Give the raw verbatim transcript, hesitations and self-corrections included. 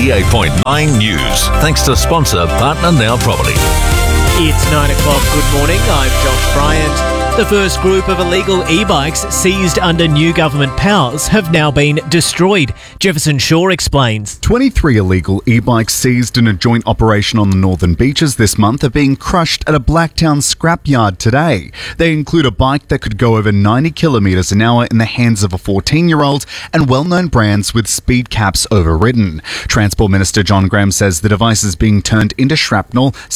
eighty-eight point nine News. Thanks to sponsor Partner Now Property. It's nine o'clock. Good morning. I'm Josh Bryant. The first group of illegal e-bikes seized under new government powers have now been destroyed. Jefferson Shaw explains. twenty-three illegal e-bikes seized in a joint operation on the northern beaches this month are being crushed at a Blacktown scrapyard today. They include a bike that could go over ninety kilometres an hour in the hands of a fourteen-year-old and well-known brands with speed caps overridden. Transport Minister John Graham says the device is being turned into shrapnel